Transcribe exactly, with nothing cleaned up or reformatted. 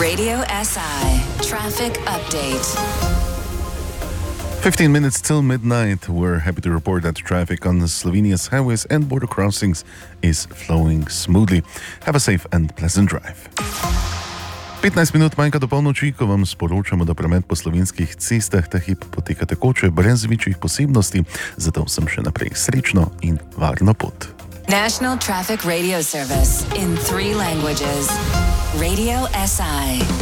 Radio S I Traffic Update. fifteen minutes till midnight. We're happy to report that traffic on Slovenia's highways and border crossings is flowing smoothly. Have a safe and pleasant drive. petnajst minut manjka do polnoči, ko vam sporočamo, da promet po slovenskih cestah ta hip poteka tekoče, brez večjih posebnosti, zato vsem še naprej srečno in varno pot. National Traffic Radio Service in three languages. Radio S I.